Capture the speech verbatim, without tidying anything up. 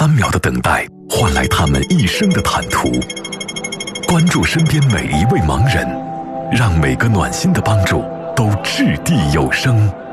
三秒的等待，换来他们一生的坦途。关注身边每一位盲人，让每个暖心的帮助都掷地有声。